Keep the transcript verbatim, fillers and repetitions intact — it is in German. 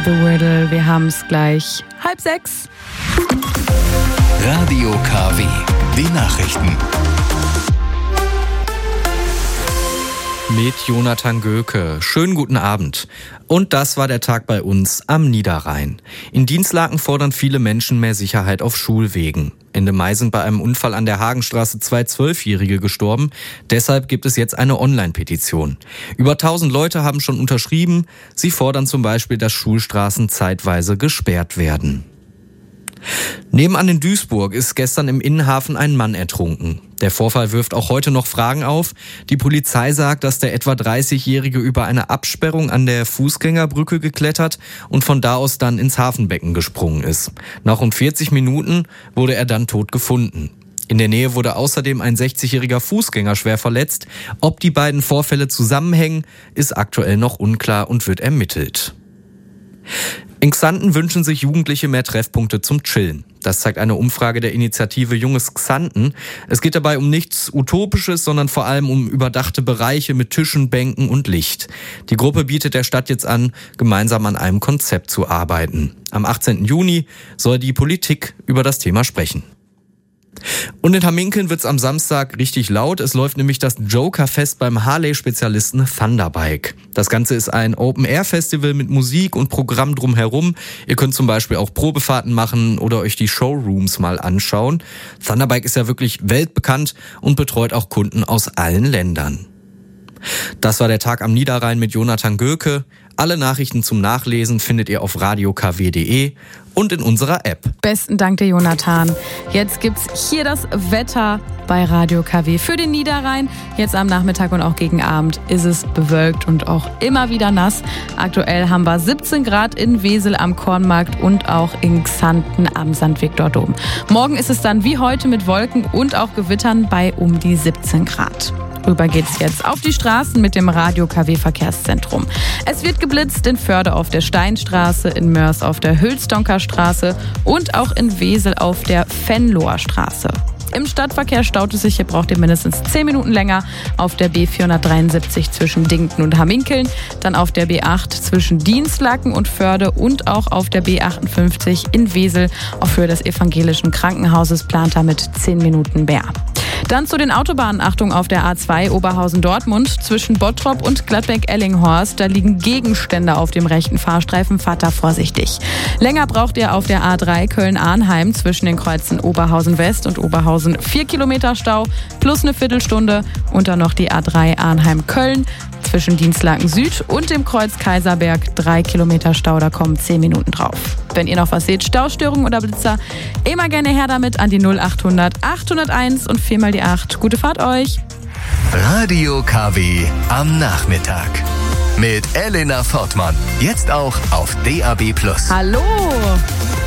The Riddle, wir haben es gleich halb sechs. Radio K W, die Nachrichten. Mit Jonathan Göke. Schönen guten Abend. Und das war der Tag bei uns am Niederrhein. In Dinslaken fordern viele Menschen mehr Sicherheit auf Schulwegen. Ende Mai sind bei einem Unfall an der Hagenstraße zwei Zwölfjährige gestorben. Deshalb gibt es jetzt eine Online-Petition. Über tausend Leute haben schon unterschrieben. Sie fordern zum Beispiel, dass Schulstraßen zeitweise gesperrt werden. Nebenan in Duisburg ist gestern im Innenhafen ein Mann ertrunken. Der Vorfall wirft auch heute noch Fragen auf. Die Polizei sagt, dass der etwa dreißigjährige über eine Absperrung an der Fußgängerbrücke geklettert und von da aus dann ins Hafenbecken gesprungen ist. Nach rund vierzig Minuten wurde er dann tot gefunden. In der Nähe wurde außerdem ein sechzigjähriger Fußgänger schwer verletzt. Ob die beiden Vorfälle zusammenhängen, ist aktuell noch unklar und wird ermittelt. In Xanten wünschen sich Jugendliche mehr Treffpunkte zum Chillen. Das zeigt eine Umfrage der Initiative Junges Xanten. Es geht dabei um nichts Utopisches, sondern vor allem um überdachte Bereiche mit Tischen, Bänken und Licht. Die Gruppe bietet der Stadt jetzt an, gemeinsam an einem Konzept zu arbeiten. Am achtzehnten Juni soll die Politik über das Thema sprechen. Und in Hamminkeln wird's am Samstag richtig laut. Es läuft nämlich das Joker-Fest beim Harley-Spezialisten Thunderbike. Das Ganze ist ein Open-Air-Festival mit Musik und Programm drumherum. Ihr könnt zum Beispiel auch Probefahrten machen oder euch die Showrooms mal anschauen. Thunderbike ist ja wirklich weltbekannt und betreut auch Kunden aus allen Ländern. Das war der Tag am Niederrhein mit Jonathan Göke. Alle Nachrichten zum Nachlesen findet ihr auf radio k w punkt d e und in unserer App. Besten Dank dir, Jonathan. Jetzt gibt's hier das Wetter bei Radio K W für den Niederrhein. Jetzt am Nachmittag und auch gegen Abend ist es bewölkt und auch immer wieder nass. Aktuell haben wir siebzehn Grad in Wesel am Kornmarkt und auch in Xanten am Sankt Viktor Dom. Morgen ist es dann wie heute mit Wolken und auch Gewittern bei um die siebzehn Grad. Rüber geht's jetzt auf die Straßen mit dem Radio K W Verkehrszentrum. Es wird geblitzt in Förde auf der Steinstraße, in Mörs auf der Hülsdonker Straße und auch in Wesel auf der Venloer Straße. Im Stadtverkehr staut es sich, hier braucht ihr mindestens zehn Minuten länger auf der B vierhundertdreiundsiebzig zwischen Dinkten und Hamminkeln, dann auf der B acht zwischen Dinslaken und Förde und auch auf der B achtundfünfzig in Wesel auf Höhe des evangelischen Krankenhauses plant er mit zehn Minuten mehr. Dann zu den Autobahnen. Achtung auf der A zwei Oberhausen-Dortmund zwischen Bottrop und Gladbeck-Ellinghorst. Da liegen Gegenstände auf dem rechten Fahrstreifen. Fahrt da vorsichtig. Länger braucht ihr auf der A drei Köln-Arnheim zwischen den Kreuzen Oberhausen-West und Oberhausen vier Kilometer Stau plus eine Viertelstunde. Und dann noch die A drei Arnheim-Köln zwischen Dinslaken Süd und dem Kreuz Kaiserberg. drei Kilometer Stau, da kommen zehn Minuten drauf. Wenn ihr noch was seht, Staustörungen oder Blitzer, immer gerne her damit an die null achthundert achthunderteins und viermal die acht. Gute Fahrt euch! Radio K W am Nachmittag. Mit Elena Fortmann. Jetzt auch auf D A B plus. Hallo!